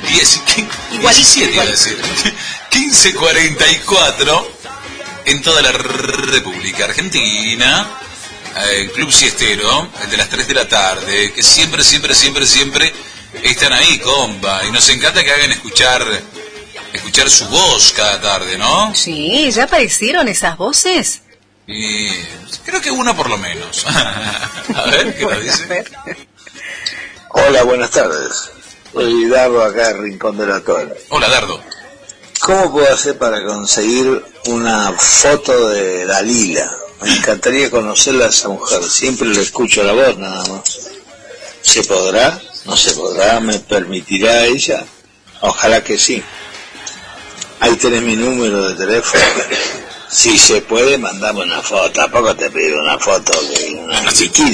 17, iba a decir. 15:44 en toda la República Argentina. El Club Siestero, el de las 3 de la tarde, que siempre están ahí, compa. Y nos encanta que hagan escuchar su voz cada tarde, ¿no? Sí, ¿ya aparecieron esas voces? Y creo que una por lo menos. A ver, ¿qué nos dice? Hola, buenas tardes. Soy Dardo acá en Rincón de la Torre. Hola, Dardo. ¿Cómo puedo hacer para conseguir una foto de Dalila? Me encantaría conocerla a esa mujer. Siempre le escucho la voz nada más. ¿Se podrá? ¿No se podrá? ¿Me permitirá ella? Ojalá que sí. Ahí tenés mi número de teléfono. Si se puede, mandame una foto. Tampoco te pido una foto de una bikini.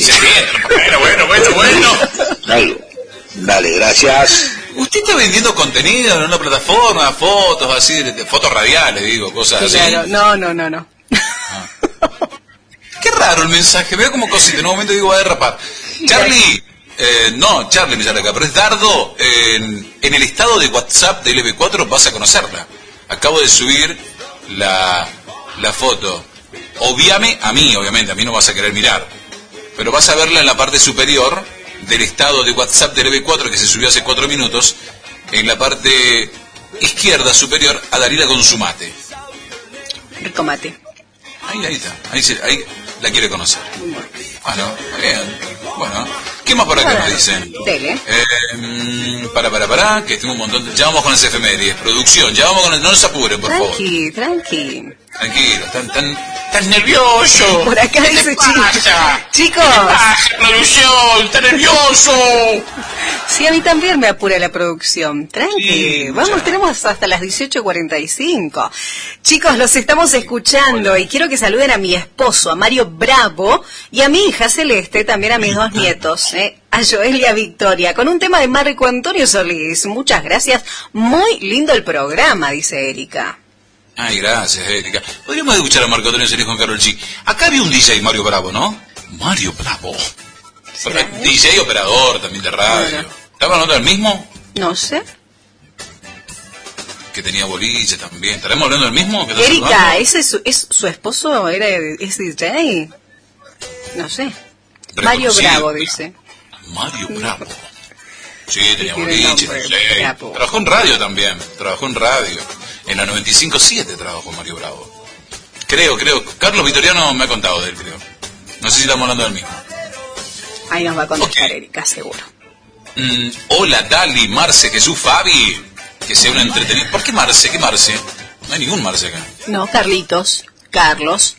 Bueno. Dale, gracias. ¿Usted está vendiendo contenido en una plataforma, fotos así, fotos radiales, digo, cosas así? Claro, no. Qué raro el mensaje, veo como cosita, en un momento digo, va a derrapar. Charlie, Charlie me sale acá, pero es Dardo, en el estado de WhatsApp de LB4 vas a conocerla. Acabo de subir la foto. Obviame a mí, obviamente, a mí no vas a querer mirar, pero vas a verla en la parte superior del estado de WhatsApp de LB4 que se subió hace 4 minutos, en la parte izquierda superior, a Dalila con su mate. Rico mate. Ahí está, ahí la quiere conocer. Bueno, bien. Bueno, ¿qué más por acá nos dicen? Dele. Que tengo un montón. Ya vamos con las efemérides, producción, ya vamos con no nos apuren, por favor. Tranquilo, tan nervioso. Por acá dice chicos. Producción, está nervioso. Sí, a mí también me apura la producción. Tranqui. Sí, vamos, tenemos hasta las 18:45. Chicos, los estamos escuchando. Hola. Y quiero que saluden a mi esposo, a Mario Bravo, y a mi hija Celeste, también a mis 2 nietos, a Joel y a Victoria, con un tema de Marco Antonio Solís. Muchas gracias. Muy lindo el programa, dice Erika. Ay, gracias, Erika. Podríamos escuchar a Marco Antonio Solís con Karol G. Acá había un DJ, Mario Bravo, ¿no? Mario Bravo. DJ operador también de radio. ¿Estaba hablando del mismo? No sé. Que tenía boliche también. ¿Estaremos hablando del mismo? Erika, ¿ese es su esposo? ¿Es DJ? No sé. Mario Bravo, dice. Mario Bravo. Sí, tenía boliche. Trabajó en radio también. En la 95.7 trabajó Mario Bravo. Creo. Carlos Vitoriano me ha contado de él, creo. No sé si estamos hablando del mismo. Ahí nos va a contestar Erika, seguro. Hola, Dali, Marce, Jesús, Fabi. Que sea una entretenida. ¿Por qué Marce? ¿Qué Marce? No hay ningún Marce acá. No, Carlitos. Carlos.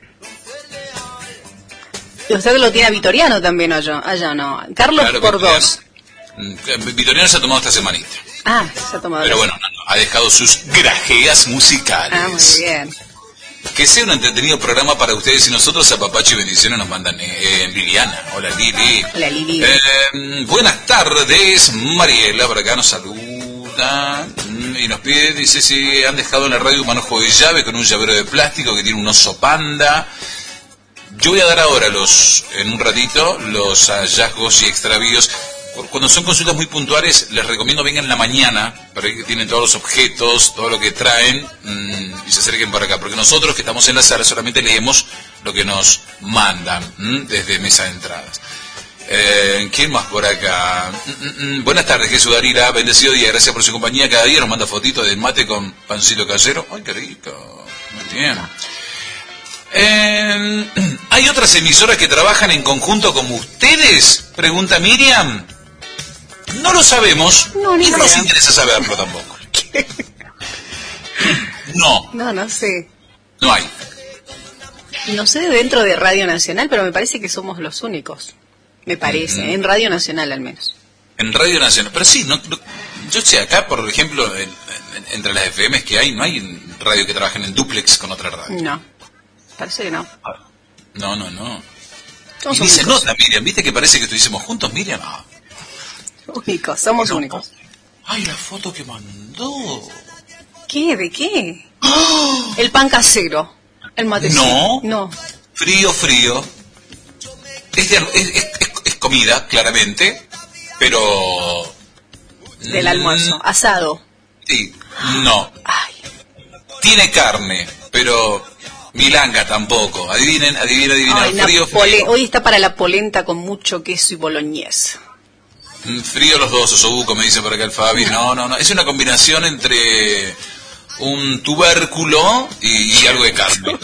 Y usted lo tiene a Vitoriano también allá no. Carlos, claro, por Vitoriano. 2. Vitoriano se ha tomado esta semanita. Se ha tomado. Pero bueno, ha dejado sus grajeas musicales. Muy bien. Que sea un entretenido programa para ustedes y nosotros. A Papacho y bendiciones nos mandan Liliana. Hola, Lili. Hola, Lili. Buenas tardes, Mariela, por acá nos saluda y nos pide, dice, si han dejado en la radio un manojo de llave con un llavero de plástico que tiene un oso panda. Yo voy a dar ahora en un ratito los hallazgos y extravíos. Cuando son consultas muy puntuales, les recomiendo vengan en la mañana, para que tienen todos los objetos, todo lo que traen, y se acerquen para acá, porque nosotros que estamos en la sala solamente leemos lo que nos mandan desde mesa de entradas. ¿Quién más por acá? Buenas tardes, Jesús Darira, bendecido día, gracias por su compañía. Cada día nos manda fotitos del mate con pancito casero. ¡Ay, qué rico! Muy bien. ¿Hay otras emisoras que trabajan en conjunto como ustedes? Pregunta Miriam. No lo sabemos y no nos interesa saberlo tampoco. ¿Qué? No sé. No hay. No sé dentro de Radio Nacional, pero me parece que somos los únicos. Me parece, en Radio Nacional al menos. En Radio Nacional, pero sí, yo sé, acá por ejemplo, entre las FMs que hay, no hay radio que trabajen en duplex con otra radio. No, parece que no. No. Y ni se nota, Miriam, ¿viste que parece que estuviésemos juntos, Miriam? Únicos, somos únicos. Ay, la foto que mandó. ¿Qué? ¿De qué? ¡Oh! El pan casero, el matecito. No. Frío. Es comida, claramente, pero del almuerzo? Asado. Sí, no. Ay, Tiene carne, pero milanga tampoco. Adivinen, ay, frío. hoy está para la polenta con mucho queso y boloñesa. Frío los dos, osobuco, me dice por acá el Fabi. No. Es una combinación entre un tubérculo y algo de carne.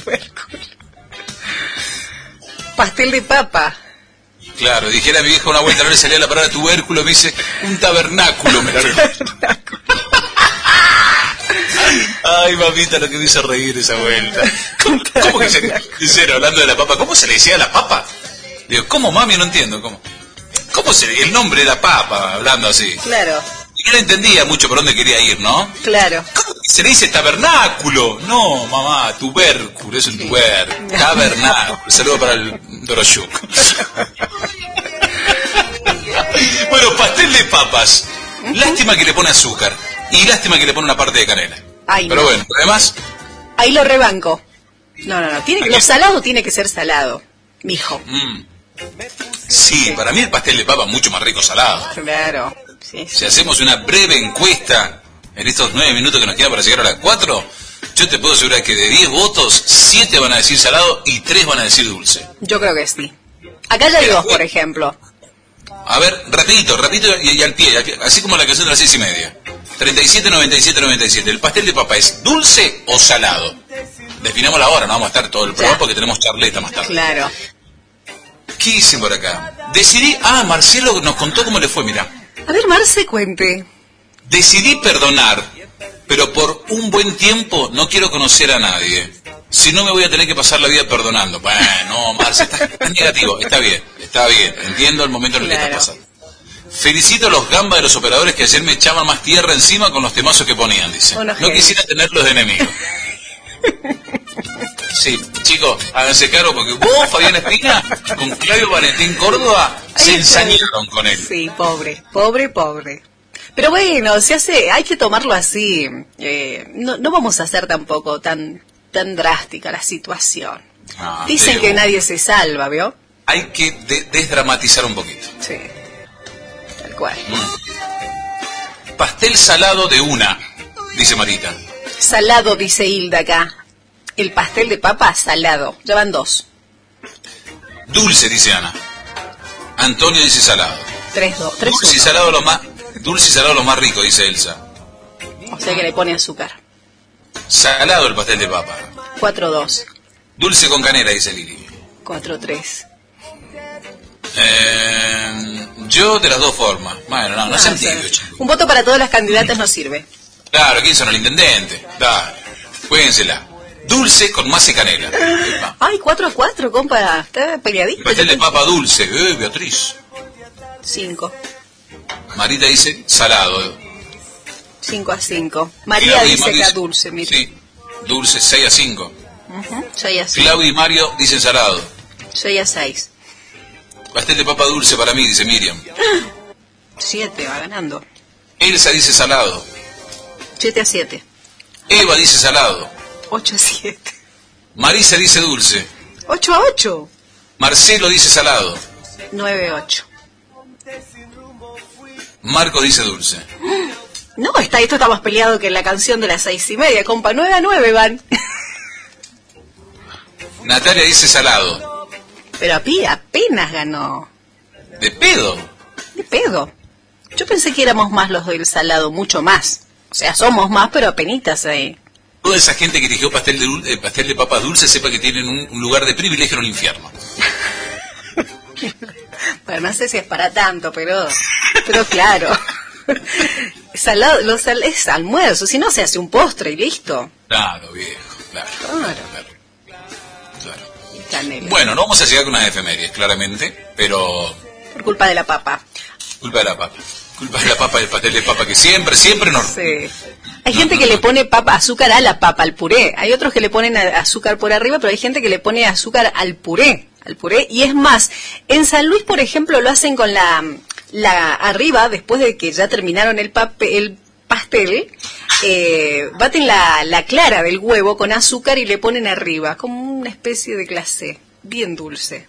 Pastel de papa. Claro, dijera mi vieja una vuelta, no le salía la palabra tubérculo, me dice un tabernáculo, me largó. Ay, mamita, lo que me hizo reír esa vuelta. ¿Cómo que se sincero, hablando de la papa, cómo se le decía a la papa? Digo, ¿cómo, mami? No entiendo, ¿Cómo el nombre de la papa, hablando así? Claro. Y no le entendía mucho por dónde quería ir, ¿no? Claro. ¿Cómo que se le dice tabernáculo? No, mamá, tubérculo, es un tubérculo. Tabernáculo. Saludo para el Doroshuk. Bueno, pastel de papas. Lástima que le pone azúcar. Y lástima que le pone una parte de canela. Ay, pero no. bueno, además... Ahí lo rebanco. No. Lo salado tiene que ser salado, mijo. Sí, para mí el pastel de papa es mucho más rico salado. Claro. Sí. Si hacemos una breve encuesta en estos 9 minutos que nos quedan para llegar a las 4, yo te puedo asegurar que de 10 votos, 7 van a decir salado y 3 van a decir dulce. Yo creo que sí. Acá ya hay dos, por ejemplo. A ver, rapidito y al pie, así como la canción de las 6:30. 37, 97, 97. ¿El pastel de papa es dulce o salado? Definámoslo ahora, no vamos a estar todo el programa porque tenemos charleta más tarde. Claro. ¿Qué dicen por acá? Decidí... Marcelo nos contó cómo le fue, mirá. A ver, Marce, cuente. Decidí perdonar, pero por un buen tiempo no quiero conocer a nadie. Si no, me voy a tener que pasar la vida perdonando. Bueno, Marce, estás negativo. Está bien. Entiendo el momento en el que estás pasando. Felicito a los gambas de los operadores que ayer me echaban más tierra encima con los temazos que ponían, dice. No quisiera tenerlos de enemigos. Sí, chicos, háganse cargo porque vos, Fabián Espina, con Claudio Valentín Córdoba, se ensañaron con él. Sí, pobre. Pero bueno, hay que tomarlo así. No vamos a hacer tampoco tan drástica la situación. Dicen que nadie se salva, ¿vio? Hay que desdramatizar un poquito. Sí, tal cual. Pastel salado de una, dice Marita. Salado, dice Hilda acá. El pastel de papa salado. Ya van 2. Dulce, dice Ana. Antonio dice salado. 3-2. Dulce y salado lo más rico, dice Elsa. O sea que le pone azúcar. Salado el pastel de papa. 4-2. Dulce con canela, dice Lili. 4-3. Yo de las dos formas. Bueno, no sean tibios, chicos. Un voto para todas las candidatas no sirve. Claro, ¿quién son el intendente? Dale, juéguensela. Dulce con masa y canela. Ay, 4-4, compa. Está peleadito. Pastel de papa dulce. Beatriz. 5. Marita dice salado. 5-5. María dice acá dulce, mire. Sí, dulce, 6-5. 6-5. Claudio y Mario dicen salado. 6-6. Pastel de papa dulce para mí, dice Miriam. 7, va ganando. Elsa dice salado. 7-7. Eva dice salado. 8-7. Marisa dice dulce. 8-8. Marcelo dice salado. 9-8. Marco dice dulce. No, esto está más peleado que en la canción de las 6:30, compa. 9-9 van. Natalia dice salado. Pero apenas ganó. ¿De pedo? De pedo. Yo pensé que éramos más los del salado, mucho más. O sea, somos más, pero apenitas ahí. Toda esa gente que eligió pastel de papas dulces sepa que tienen un lugar de privilegio en el infierno. Bueno, no sé si es para tanto, pero claro. Salado, es almuerzo, si no se hace un postre y listo. Claro, viejo, claro. Canela. Bueno, no vamos a llegar con unas efemérides, claramente, pero... Por culpa de la papa. Culpa de la papa y el pastel de papa, que siempre nos... Sí. Hay gente que le pone azúcar a la papa, al puré. Hay otros que le ponen azúcar por arriba, pero hay gente que le pone azúcar al puré. Y es más, en San Luis, por ejemplo, lo hacen con la arriba, después de que ya terminaron el pastel, baten la clara del huevo con azúcar y le ponen arriba, como una especie de glacé, bien dulce.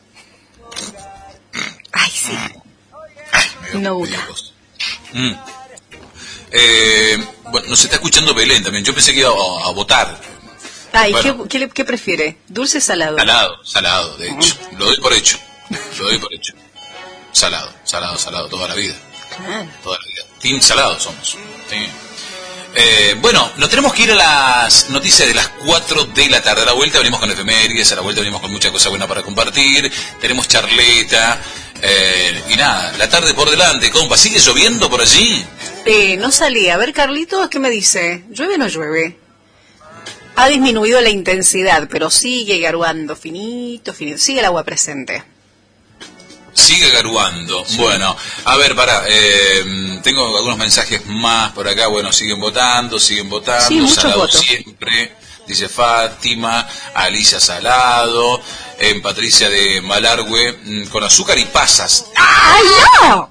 Ay, sí. No gusta. Bueno, nos está escuchando Belén también. Yo pensé que iba a votar. Ay, Bueno. ¿qué prefiere? ¿Dulce o salado? Salado, de hecho. Lo doy por hecho. Salado, toda la vida. Claro. Toda la vida. Team salado somos. Sí. Bueno, nos tenemos que ir a las noticias de las 4 de la tarde. A la vuelta venimos con efemérides, a la vuelta venimos con mucha cosa buena para compartir. Tenemos charleta. Y nada, la tarde por delante, compa. ¿Sigue lloviendo por allí? No salí. A ver, Carlitos, ¿qué me dice? ¿Llueve o no llueve? Ha disminuido la intensidad, pero sigue garuando finito. Sigue el agua presente. Sigue garuando. Sí. Bueno, a ver, tengo algunos mensajes más por acá. Bueno, siguen votando. Sí, muchos Salado votos. Siempre, dice Fátima. Alicia Salado. Patricia de Malargüe, con azúcar y pasas. ¡Ay, no!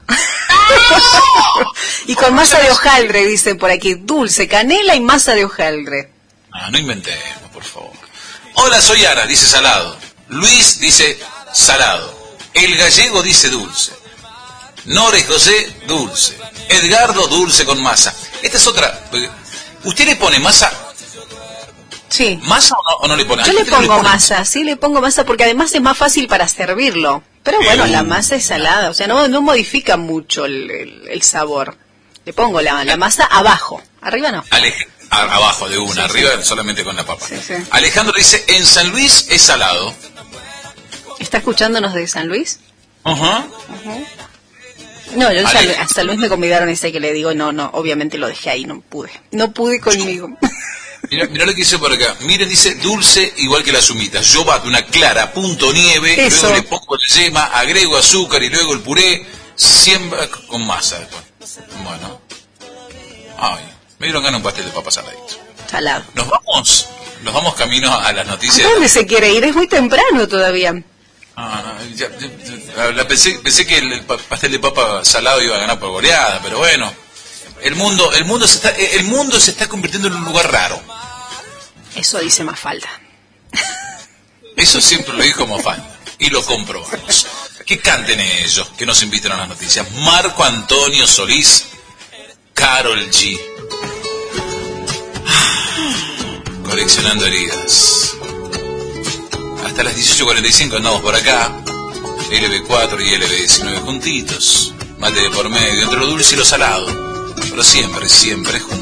Y con masa de hojaldre, dicen por aquí. Dulce, canela y masa de hojaldre. No inventemos, por favor. Hola, soy Ana, dice salado. Luis dice salado. El gallego dice dulce. Nore José, dulce. Edgardo, dulce con masa. Esta es otra. ¿Usted le pone masa? Sí. ¿Masa o no le pone? Yo le pongo masa, sí, le pongo masa porque además es más fácil para servirlo. Pero bueno, la masa es salada, o sea, no modifica mucho el sabor. Le pongo la masa abajo, arriba no. Abajo de una, sí, arriba sí. Solamente con la papa. Sí, sí. Alejandro dice, en San Luis es salado. ¿Está escuchándonos de San Luis? Ajá. No, yo a San Luis me convidaron ese que le digo, no, obviamente lo dejé ahí, no pude conmigo. Mirá lo que dice por acá. Miren, dice dulce igual que las humitas. Yo bato una clara, punto nieve, Eso. luego le pongo la yema, agrego azúcar y luego el puré, siembra con masa después. Bueno. Ay, me dieron ganas un pastel de papa saladito. Salado. Nos vamos camino a las noticias. ¿A dónde se quiere ir? Es muy temprano todavía. Pensé que el pastel de papa salado iba a ganar por goleada, pero bueno. El mundo se está convirtiendo en un lugar raro. Eso dice Mafalda. Eso siempre lo dijo Mafalda. Y lo comprobamos. Que canten ellos, que nos inviten a las noticias. Marco Antonio Solís, Karol G. Coleccionando heridas. Hasta las 18:45 andamos por acá. LB4 y LB19 juntitos. Mate de por medio, entre lo dulce y lo salado. Pero siempre juntos.